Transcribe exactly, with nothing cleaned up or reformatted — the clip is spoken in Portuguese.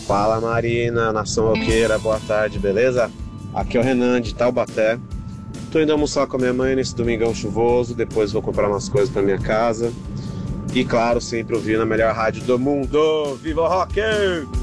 Fala Marina, nação roqueira, boa tarde, beleza? Aqui é o Renan de Taubaté. Tô indo almoçar com a minha mãe nesse domingão chuvoso, depois vou comprar umas coisas pra minha casa. E claro, sempre ouvindo a melhor rádio do mundo. Viva o rock!